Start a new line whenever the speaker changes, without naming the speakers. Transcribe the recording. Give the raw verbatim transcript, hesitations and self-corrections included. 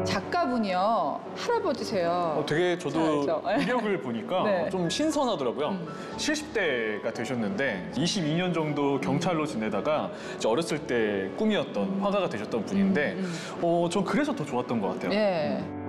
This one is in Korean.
작가분이요. 할아버지세요.
어, 되게 저도
잘 알죠?
이력을 보니까
네.
좀 신선하더라고요.
음.
칠십 대가 되셨는데 이십이 년 정도 경찰로 지내다가 이제 어렸을 때 꿈이었던 화가가 되셨던 분인데
음,
어, 전 그래서 더 좋았던 것 같아요.
예.